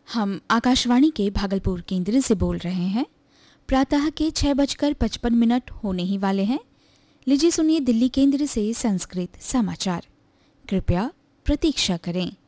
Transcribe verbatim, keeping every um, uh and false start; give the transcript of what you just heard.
हम आकाशवाणी के भागलपुर केंद्र से बोल रहे हैं। प्रातः के छह बजकर पचपन मिनट होने ही वाले हैं। लीजिए सुनिए दिल्ली केंद्र से संस्कृत समाचार। कृपया प्रतीक्षा करें।